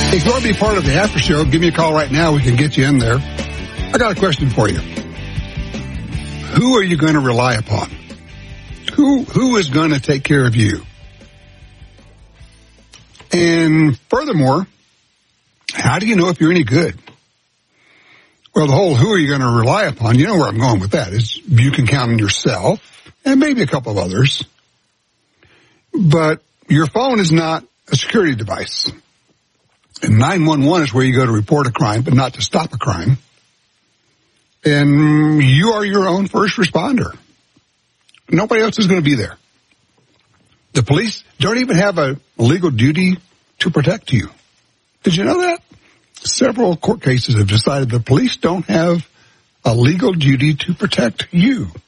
If you want to be part of the after show, give me a call right now. We can get you in there. I got a question for you. Who are you going to rely upon? Who is going to take care of you? And furthermore, how do you know if you're any good? Well, the whole who are you going to rely upon, you know where I'm going with that, is you can count on yourself and maybe a couple of others. But your phone is not a security device. And 911 is where you go to report a crime, but not to stop a crime. And you are your own first responder. Nobody else is going to be there. The police don't even have a legal duty to protect you. Did you know that? Several court cases have decided the police don't have a legal duty to protect you.